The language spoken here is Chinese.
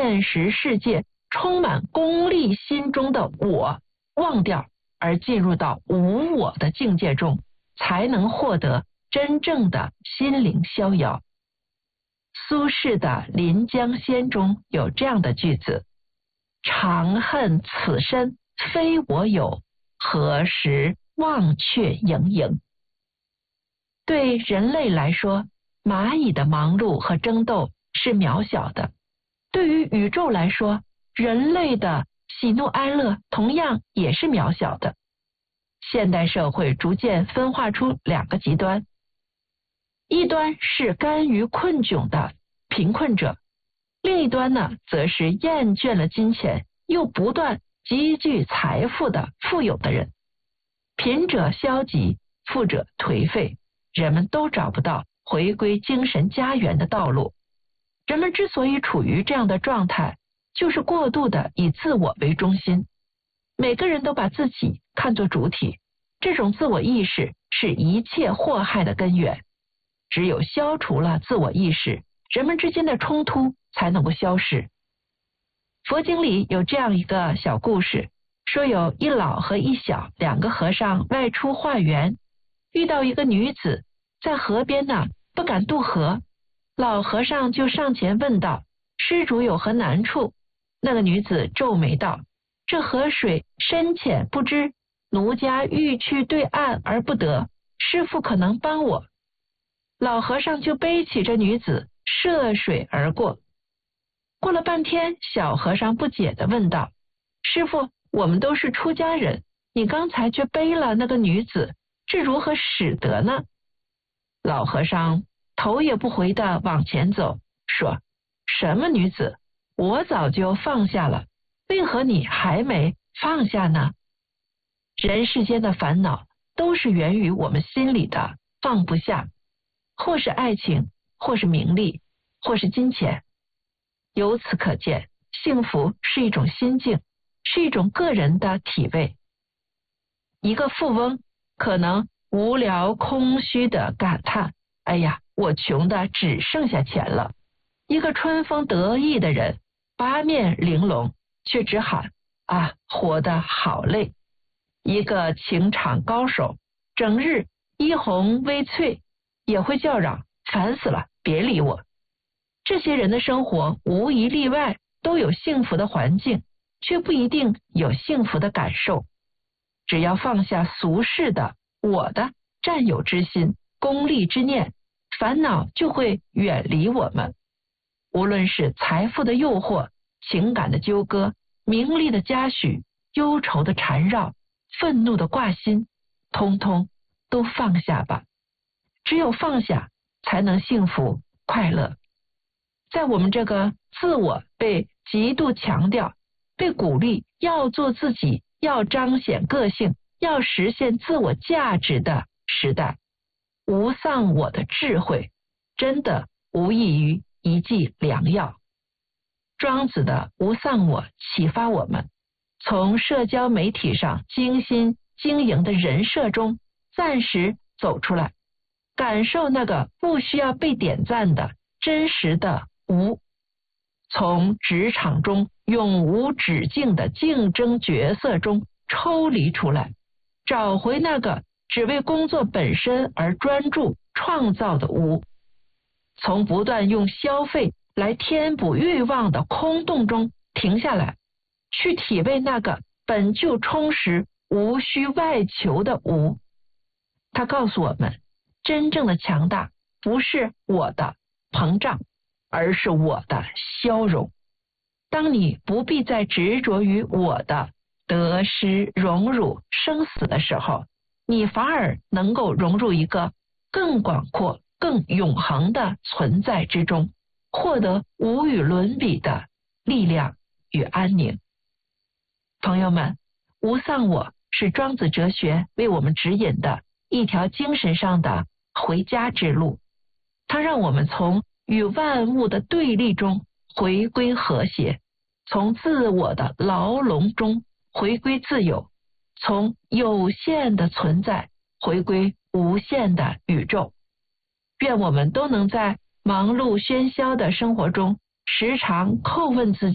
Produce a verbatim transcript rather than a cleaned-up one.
现实世界充满功利心中的我忘掉，而进入到无我的境界中，才能获得真正的心灵逍遥。苏轼的《临江仙》中有这样的句子：长恨此身非我有，何时忘却营营。对人类来说，蚂蚁的忙碌和争斗是渺小的；对于宇宙来说，人类的喜怒哀乐同样也是渺小的。现代社会逐渐分化出两个极端，一端是甘于困窘的贫困者，另一端呢，则是厌倦了金钱又不断积聚财富的富有的人。贫者消极，富者颓废，人们都找不到回归精神家园的道路。人们之所以处于这样的状态，就是过度的以自我为中心，每个人都把自己看作主体，这种自我意识是一切祸害的根源。只有消除了自我意识，人们之间的冲突才能够消失。佛经里有这样一个小故事，说有一老和一小两个和尚外出化缘，遇到一个女子在河边呢，不敢渡河。老和尚就上前问道：施主有何难处？那个女子皱眉道：这河水深浅不知，奴家欲去对岸而不得，师父可能帮我？老和尚就背起这女子涉水而过。过了半天，小和尚不解地问道：师父，我们都是出家人，你刚才却背了那个女子，这如何使得呢？老和尚头也不回地往前走，说：什么女子？我早就放下了，为何你还没放下呢？人世间的烦恼都是源于我们心里的放不下，或是爱情，或是名利，或是金钱。由此可见，幸福是一种心境，是一种个人的体味。一个富翁可能无聊空虚的感叹：哎呀，我穷的只剩下钱了。一个春风得意的人，八面玲珑，却只喊：啊，活得好累。一个情场高手，整日衣红微翠，也会叫嚷：烦死了，别理我。这些人的生活无一例外都有幸福的环境，却不一定有幸福的感受。只要放下俗世的我的占有之心、功利之念，烦恼就会远离我们。无论是财富的诱惑、情感的纠葛、名利的嘉许、忧愁的缠绕、愤怒的挂心，通通都放下吧。只有放下，才能幸福快乐。在我们这个自我被极度强调、被鼓励要做自己、要彰显个性、要实现自我价值的时代，无丧我的智慧真的无异于一剂良药。庄子的无丧我启发我们，从社交媒体上精心经营的人设中暂时走出来，感受那个不需要被点赞的真实的无，从职场中永无止境的竞争角色中抽离出来，找回那个只为工作本身而专注创造的无，从不断用消费来填补欲望的空洞中停下来，去体味那个本就充实无需外求的无。他告诉我们，真正的强大不是我的膨胀，而是我的消融。当你不必再执着于我的得失荣辱生死的时候，你反而能够融入一个更广阔更永恒的存在之中，获得无与伦比的力量与安宁。朋友们，无丧我是庄子哲学为我们指引的一条精神上的回家之路，它让我们从与万物的对立中回归和谐，从自我的牢笼中回归自由，从有限的存在回归无限的宇宙。愿我们都能在忙碌喧嚣的生活中，时常叩问自己。